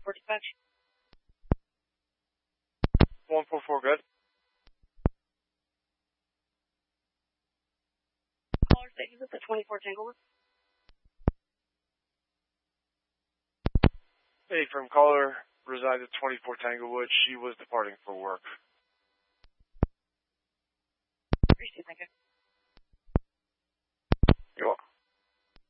24 dispatch. 144, good. Caller status at the 24 Tanglewood. Hey, from caller resides at 24 Tanglewood. She was departing for work. Appreciate it, thank you.